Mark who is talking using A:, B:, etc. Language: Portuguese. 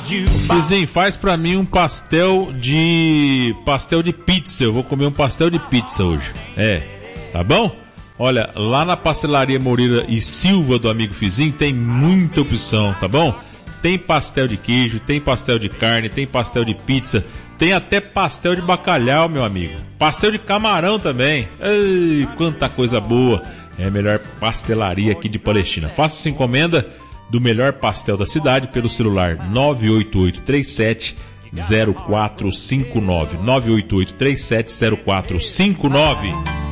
A: Fizinho, faz pra mim um pastel de pizza. Eu vou comer um pastel de pizza hoje. Tá bom? Olha, lá na Pastelaria Moreira e Silva do amigo Fizinho tem muita opção, tá bom? Tem pastel de queijo, tem pastel de carne, tem pastel de pizza, tem até pastel de bacalhau, meu amigo. Pastel de camarão também. Ei, quanta coisa boa. É a melhor pastelaria aqui de Palestina. Faça sua encomenda do melhor pastel da cidade pelo celular 988370459. 988370459.